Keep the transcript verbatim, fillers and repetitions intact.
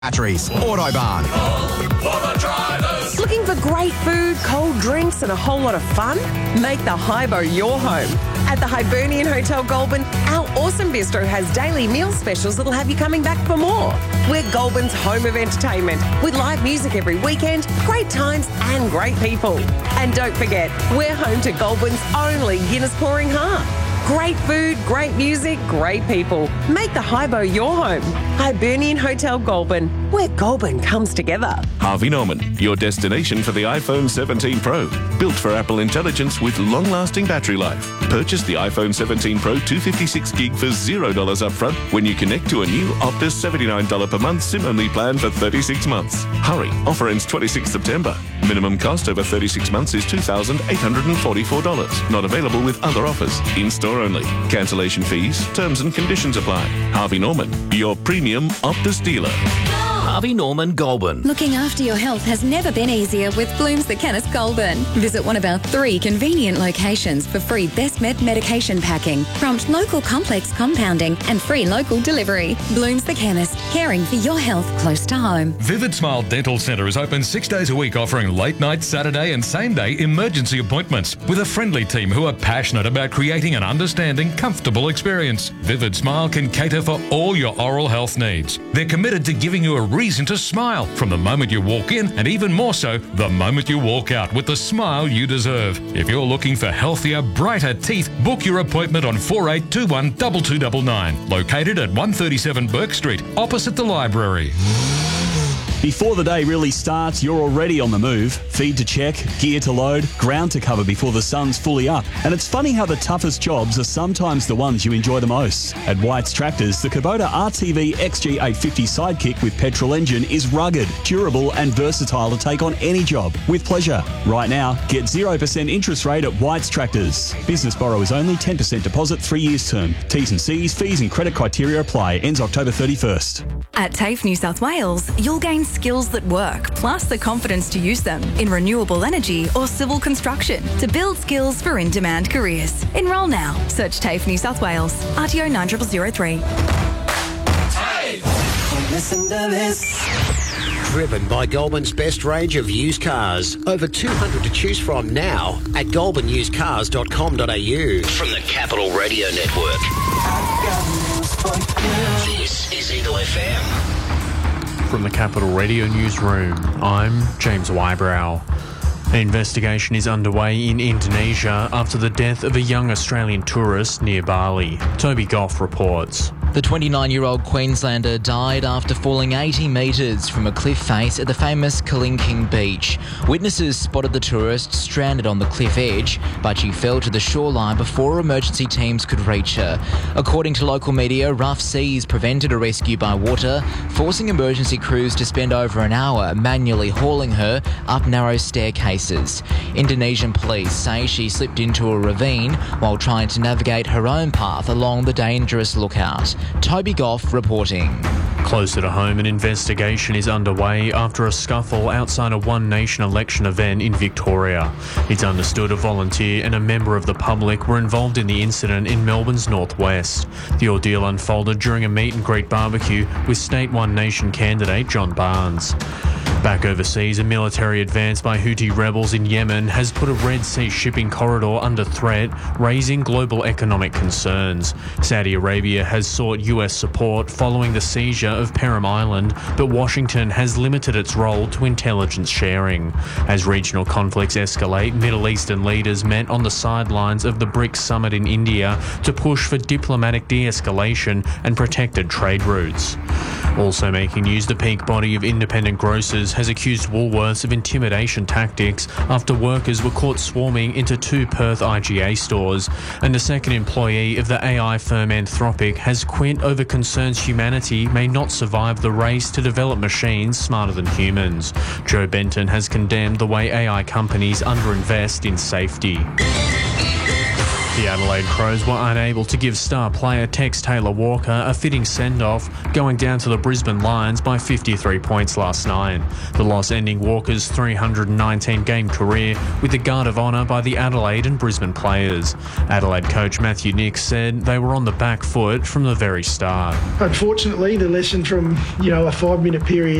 Batteries. Autobahn. Looking for great food, cold drinks and a whole lot of fun? Make the Hybo your home. At the Hibernian Hotel Goulburn, our awesome bistro has daily meal specials that'll have you coming back for more. We're Goulburn's home of entertainment with live music every weekend, great times and great people. And don't forget, we're home to Goulburn's only Guinness pouring heart. Great food, great music, great people. Make the Hybo your home. Hibernian Hotel Goulburn, where Goulburn comes together. Harvey Norman, your destination for the iPhone seventeen Pro. Built for Apple Intelligence with long-lasting battery life. Purchase the iPhone seventeen Pro two fifty-six gig for zero dollars upfront when you connect to a new Optus seventy-nine dollars per month SIM-only plan for thirty-six months. Hurry, offer ends twenty-sixth September. Minimum cost over thirty-six months is two thousand eight hundred forty-four dollars. Not available with other offers. In-store only. Cancellation fees, terms and conditions apply. Harvey Norman, your premium Optus dealer. Harvey Norman Goulburn. Looking after your health has never been easier with Blooms the Chemist Goulburn. Visit one of our three convenient locations for free Best Med medication packing, prompt local complex compounding and free local delivery. Blooms the Chemist, caring for your health close to home. Vivid Smile Dental Centre is open six days a week, offering late night, Saturday and same day emergency appointments with a friendly team who are passionate about creating an understanding, comfortable experience. Vivid Smile can cater for all your oral health needs. They're committed to giving you a reason to smile from the moment you walk in and even more so the moment you walk out with the smile you deserve. If you're looking for healthier, brighter teeth, book your appointment on four eight two one two two nine nine. Located at one thirty-seven Burke Street, opposite the library. Before the day really starts, you're already on the move. Feed to check, gear to load, ground to cover before the sun's fully up. And it's funny how the toughest jobs are sometimes the ones you enjoy the most. At White's Tractors, the Kubota R T V X G eight fifty Sidekick with petrol engine is rugged, durable and versatile to take on any job with pleasure. Right now, get zero percent interest rate at White's Tractors. Business borrowers only, ten percent deposit, three years term. T's and C's, fees and credit criteria apply. Ends October thirty-first. At TAFE New South Wales, you'll gain skills that work, plus the confidence to use them in renewable energy or civil construction to build skills for in-demand careers. Enrol now. Search TAFE New South Wales. R T O nine zero zero zero three. TAFE! Listen to this. Driven by Goulburn's best range of used cars. Over two hundred to choose from now at goulburn used cars dot com dot a u. From the Capital Radio Network. This is Eagle F M. From the Capital Radio Newsroom, I'm James Wybrow. An investigation is underway in Indonesia after the death of a young Australian tourist near Bali. Toby Goff reports. The twenty-nine-year-old Queenslander died after falling eighty metres from a cliff face at the famous Kelingking beach. Witnesses spotted the tourist stranded on the cliff edge, but she fell to the shoreline before emergency teams could reach her. According to local media, rough seas prevented a rescue by water, forcing emergency crews to spend over an hour manually hauling her up narrow staircases. Indonesian police say she slipped into a ravine while trying to navigate her own path along the dangerous lookout. Toby Goff reporting. Closer to home, an investigation is underway after a scuffle outside a One Nation election event in Victoria. It's understood a volunteer and a member of the public were involved in the incident in Melbourne's northwest. The ordeal unfolded during a meet and greet barbecue with State One Nation candidate John Barnes. Back overseas, a military advance by Houthi rebels in Yemen has put a Red Sea shipping corridor under threat, raising global economic concerns. Saudi Arabia has sought U S support following the seizure of Perim Island, but Washington has limited its role to intelligence sharing. As regional conflicts escalate, Middle Eastern leaders met on the sidelines of the BRICS summit in India to push for diplomatic de-escalation and protected trade routes. Also making news, the peak body of independent grocers has accused Woolworths of intimidation tactics after workers were caught swarming into two Perth I G A stores, and a second employee of the A I firm Anthropic has quit over concerns humanity may not survive the race to develop machines smarter than humans. Joe Benton has condemned the way A I companies underinvest in safety. The Adelaide Crows were unable to give star player Tex Taylor-Walker a fitting send-off, going down to the Brisbane Lions by fifty-three points last night. The loss ending Walker's three hundred nineteen game career with the Guard of Honour by the Adelaide and Brisbane players. Adelaide coach Matthew Nix said they were on the back foot from the very start. Unfortunately, the lesson from, you know, a five-minute period